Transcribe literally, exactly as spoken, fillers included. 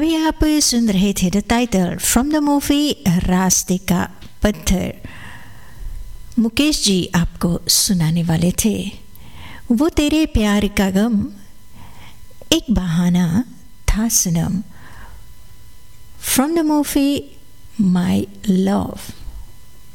अभी आप सुन रहे थे the title from the movie रास्ते का पत्थर। मुकेश जी आपको सुनाने वाले थे वो तेरे प्यार का गम एक बहाना था सनम from the movie my love.